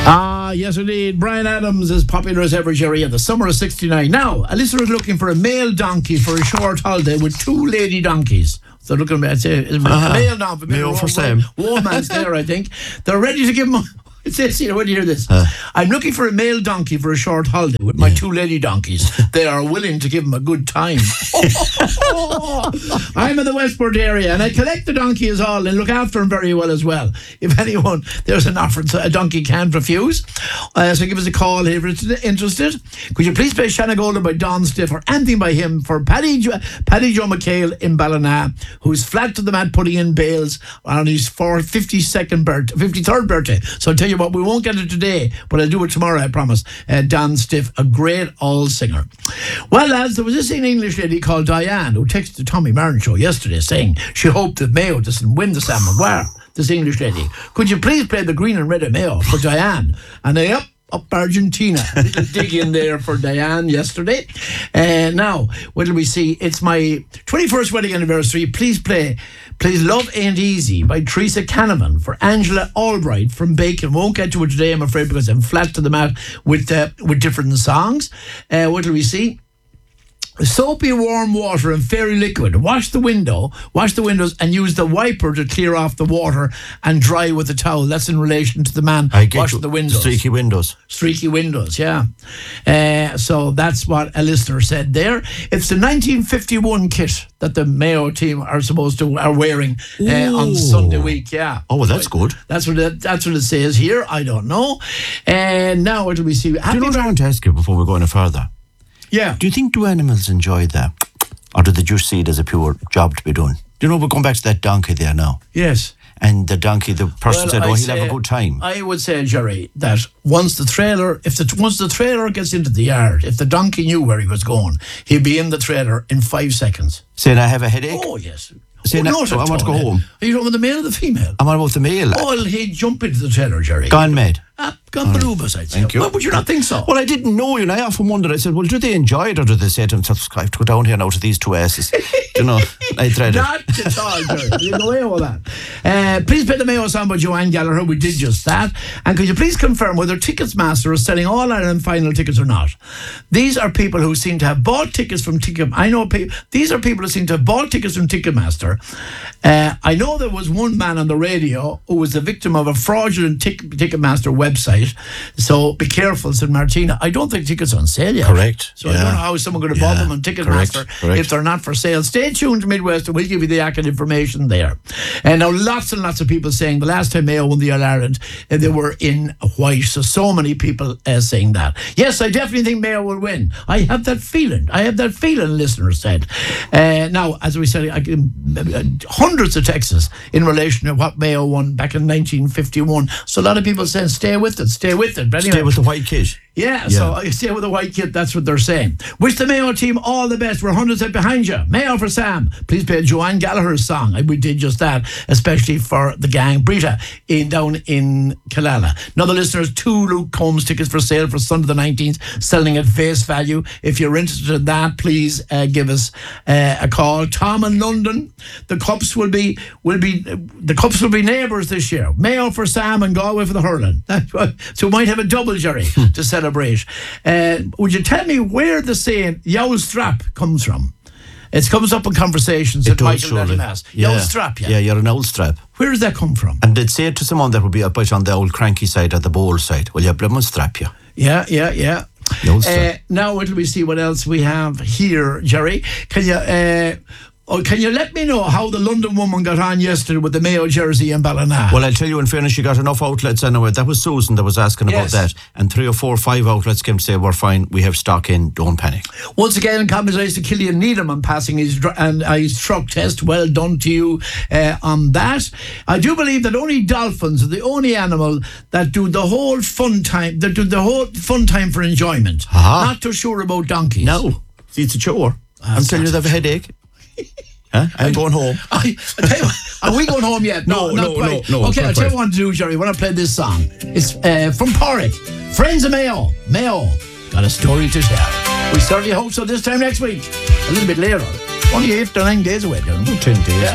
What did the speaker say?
Yes indeed. Brian Adams is popular as ever, Jerry, in the summer of 69. Now, a listener is looking for a male donkey for a short holiday with two lady donkeys. So looking at a male donkey. Male for Sam. Woman's there, I think. They're ready to give him... It says here, when you hear this, I'm looking for a male donkey for a short holiday with my two lady donkeys. They are willing to give him a good time. I'm in the Westport area and I collect the donkey as all and look after him very well as well. If anyone, there's an offer, a donkey can't refuse. So give us a call if you're interested. Could you please play Shanna Golden by Don Stiff or anything by him for Paddy Joe McHale in Ballina, who's flat to the mat putting in bales on his 53rd birthday. So I'll tell you what, we won't get it today, but I'll do it tomorrow, I promise. Don Stiff, a great old singer. Well, lads, there was this English lady called Diane who texted the Tommy Martin show yesterday saying she hoped that Mayo doesn't win the Salmon War. This English lady, could you please play the green and red of Mayo for Diane? And they up Argentina. A little dig in there for Diane yesterday. Now, what do we see? It's my 21st wedding anniversary. Please Love Ain't Easy by Teresa Canavan for Angela Albright from Bacon. Won't get to it today, I'm afraid, because I'm flat to the mat with different songs. What do we see? Soapy warm water and fairy liquid. Wash the windows and use the wiper to clear off the water and dry with a towel. That's in relation to the man washing the windows. Streaky windows, yeah. So that's what a listener said there. It's the 1951 kit that the Mayo team are wearing on Sunday week, yeah. Oh, well, that's good. That's what it says here. I don't know. And now what do we see? Do you know what I want to ask you before we go any further? Yeah. Do you think do animals enjoy that? Or do they just see it as a pure job to be done? Do you know, we're going back to that donkey there now. Yes. And the donkey, the person said, he'll have a good time. I would say, Jerry, that once the trailer gets into the yard, if the donkey knew where he was going, he'd be in the trailer in 5 seconds. Saying, I have a headache? Oh, yes. Saying, I want to go home. Are you talking about the male or the female? I'm on about the male. Oh, well, he'd jump into the trailer, Jerry. Gone mad. Gone balubas, I'd say. Thank you. Well, would you not think so? Well, I didn't know, and I often wondered. I said, well, do they enjoy it, or do they say to themselves, I have to go down here now to these two asses? You know, I dread it. Not at all, Jerry. You go away with that. Please play the Mayo song by Joanne Gallagher. We did just that. And could you please confirm whether Ticketsmaster is selling all Ireland final tickets or not? These are people who seem to have bought tickets from these are people who seem to have bought tickets from Ticketmaster. I know there was one man on the radio who was the victim of a fraudulent Ticketmaster website. So be careful, said Martina. I don't think tickets are on sale yet. Correct. So I don't know how someone going to buy them on Ticketmaster if they're not for sale. Stay tuned to Midwest and we'll give you the accurate information there. And now lots and lots of people saying the last time Mayo won the All-Ireland, they were in white. So many people saying that. Yes, I definitely think Mayo will win. I have that feeling, listeners said. Now, as we said, hundreds of texts in relation to what Mayo won back in 1951. So a lot of people saying, stay with it. But anyway, stay with the white kit. Yeah, so I stay with the white kit, that's what they're saying. Wish the Mayo team all the best. We're 100% behind you. Mayo for Sam. Please play Joanne Gallagher's song. We did just that, especially for the gang Brita down in Killala. Another listeners, 2 Luke Combs tickets for sale for Sunday the 19th, selling at face value. If you're interested in that, please give us a call. Tom in London, the Cups will be neighbours this year. Mayo for Sam and Galway for the hurling. So we might have a double, Jerry, to celebrate. Would you tell me where the saying "yow strap" comes from? It comes up in conversations at Michael Lettermass. Yow strap, yeah. Yeah, you're an old strap. Where does that come from? And they'd say it to someone that would be a bit on the old cranky side or the bold side. Well, you blooming strap you. Yeah. Strap. Now, let me see what else we have here, Jerry. Can you let me know how the London woman got on yesterday with the Mayo jersey in Ballina? Well, I'll tell you in fairness, she got enough outlets anyway. That was Susan that was asking about that. And 3 or 4 or 5 outlets came to say, we're fine, we have stock in, don't panic. Once again, congratulations to Killian Needham on passing his truck test. Well done to you on that. I do believe that only dolphins are the only animal that do the whole fun time, for enjoyment. Not too sure about donkeys. No, see, it's a chore. I'm telling you they have a headache. Huh? I'm going home. I tell you what, are we going home yet? No. Okay, I'll tell you what to do, Jerry, when I play this song. It's from Porrick. Friends of Mayo. Mayo got a story to tell. We certainly hope so this time next week. A little bit later. Only 8 or 9 days away, 10 days.